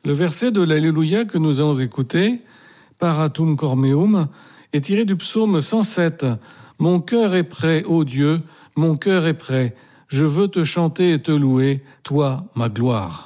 Le verset de l'Alléluia que nous allons écouter, Paratum Cormeum, est tiré du psaume 107. Mon cœur est prêt, ô Dieu, mon cœur est prêt. Je veux te chanter et te louer, toi, ma gloire.